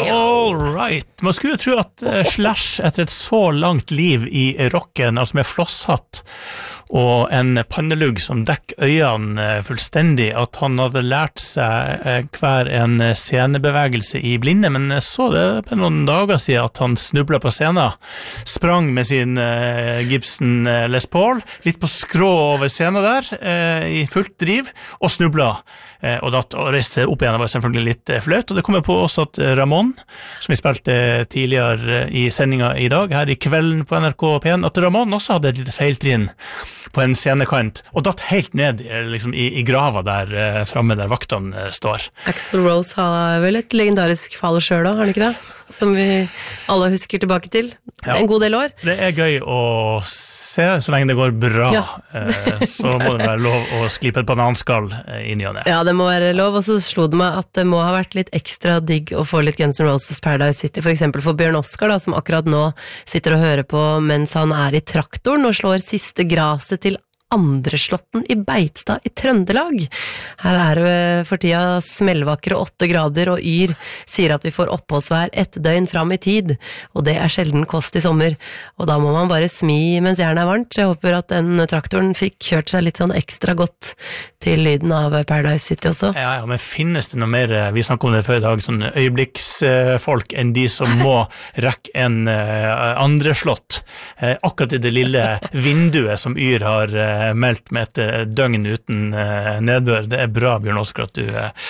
All right. Man skulle jo tro at Slash etter et så langt liv i rocken, altså med flosshatt og en pannelugg som dekker øynene fullstendig, at han hadde lært seg hver en scenebevegelse i blinde, men så det på noen dager siden at han snublet på scenen, sprang med sin Gibson Les Paul, litt på skrå over scenen der, i fullt driv, og snublet. Og reiste opp igjen, det var selvfølgelig litt fløt, og det kommer på også at Ramón, som vi spilte tidligere i sendingen i dag, her i kvelden på NRK P1, at Ramón også hadde et lite feiltrinn på en scenekant, og datt helt ned liksom, i grava der fremme der vaktene står. Axl Rose har vel et legendarisk fall selv da, har han ikke det? Som vi alle husker tilbake til. Ja. En god del år. Det gøy å se, så lenge det går bra, så må det være lov å sklipe et bananskall inn i det. Ja, det må være lov, og så slo det meg at det må ha vært litt ekstra digg å få litt Guns N' Roses Paradise City, for eksempel for Bjørn Oscar, da, som akkurat nå sitter og hører på mens han i traktoren og slår siste graset til Andreslåtten i Beitstad i Trøndelag. Her det for tida smellvakre 8 grader, og Yr sier at vi får oppholdsvær 1 døgn fram i tid, og det sjelden kost i sommer. Og da må man bare smi mens jernet varmt, så jeg håper at den traktoren fikk kjørt seg litt sånn ekstra godt til lyden av Paradise City også. Ja, men finnes det noe mer, vi snakket om det før i dag, sånn øyeblikksfolk enn de som må rekke en Andreslått, akkurat i det lille vinduet som Yr har meldt med et døgn uten nedbør. Det bra, Bjørn Oscar, at du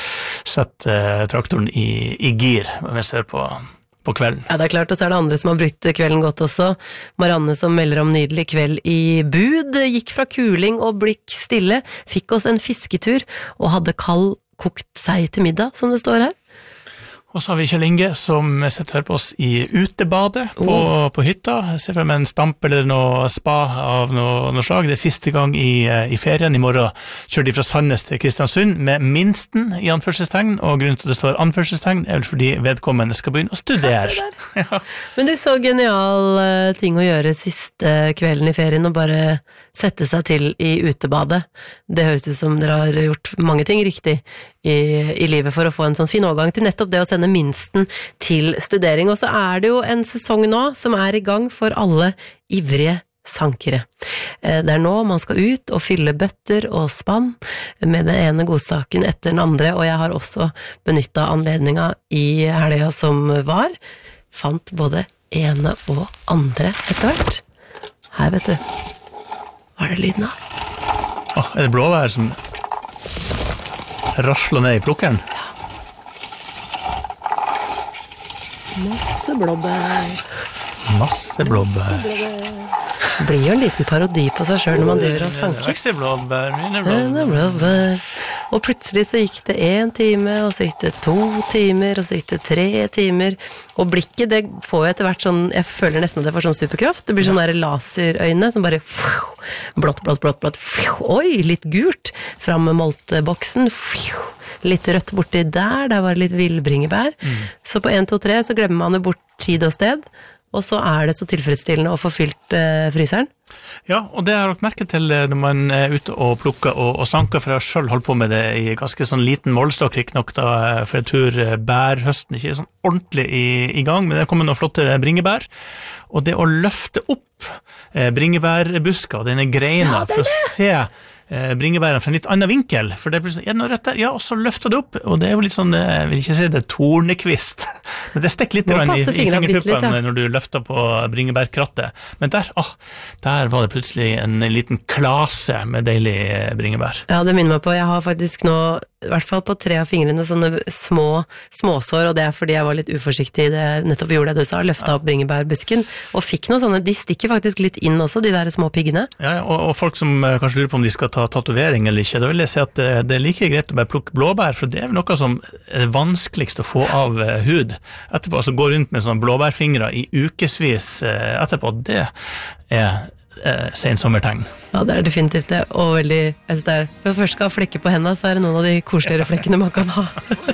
setter traktoren i gir mens du hører på kvelden. Ja, det klart, og så det andre som har brukt kvelden godt også. Marianne som melder om nydelig kveld i Bud, gikk fra kuling og blikk stille, fikk oss en fisketur og hadde kald kokt seg til middag, som det står her. Og så har vi Kjell Inge som sitter og hører på oss i utebadet på hytta. Jeg ser for meg en stamp eller noe spa av noe slag. Det siste gang i ferien. I morgen kjører de fra Sandnes til Kristiansund med minsten i anførselstegn, og grunnen til at det står anførselstegn vel fordi vedkommende skal begynne å studere. Ja. Men du, så genial ting å gjøre siste kvelden i ferien, og bare sette seg til i utebadet. Det høres ut som dere har gjort mange ting riktig i livet for å få en sånn fin overgang til nettopp det å sende minsten til studering. Og så det jo en sesong nå som i gang for alle ivrige sankere. Det nå man skal ut og fylle bøtter og spann med den ene godsaken etter den andre, og jeg har også benyttet anledningen i helga som var. Fant både ene og andre etter hvert. Her, vet du. Hva det lyden av? Det blåvær som rasler ned i plukkeren? Ja. Masse blåbær. Masse blåbær. Det blir jo en liten parodi på seg selv når man driver og sanker. Vekse blåbær, mine blåbær. Og plutselig så gikk det 1 time, og så gikk det 2 timer, og så gikk det 3 timer. Og blikket, det får jeg etter hvert sånn, jeg føler nesten at det får sånn superkraft. Det blir sånne der laserøyne som bare blått, blått, blått, blått. Oi, litt gult. Fram med molteboksen. Litt rødt borti der var det litt villbringebær. Så på 1, 2, 3 så glemmer man det bort tid og sted. Og så det så tilfredsstillende å få fylt fryseren. Ja, og det har jeg lagt merke til når man ute og plukker og sanker, for jeg har selv holdt på med det i ganske sånn liten målstokk, ikke nok da, for jeg tror bærhøsten ikke sånn ordentlig i gang, men det kommer noen flotte bringebær, og det å løfte opp bringebærbusker, denne greina, for å se bringebærene fra en litt annen vinkel, for det det noe rett der? Ja, og så løfter det opp, og det jo litt sånn, jeg vil ikke si det tornekvist, men det stikker litt i fingertuppene når du løfter på bringebærkrattet, men der var det plutselig en liten klase med deilig bringebær. Ja, det minner meg på, jeg har faktisk nå, i hvert fall på 3 av fingrene, sånne småsår, og det fordi jeg var litt uforsiktig i det nettopp gjorde det du sa, løftet opp bringebærbusken, og fikk noe sånne, de stikker faktisk litt inn også, de der små piggene. Ja, og folk som kanskje lurer på om de skal ta tatovering eller ikke, da vil jeg si at det like greit å bare plukke blåbær, for det vel noe som vanskeligst å få av hud etterpå, altså gå rundt med sånne blåbærfingre i ukesvis etterpå, det sen sommertegn. Ja, det definitivt det, og veldig, jeg synes for først skal ha flekker på hendene, så det noen av de koseligere flekkene man kan ha.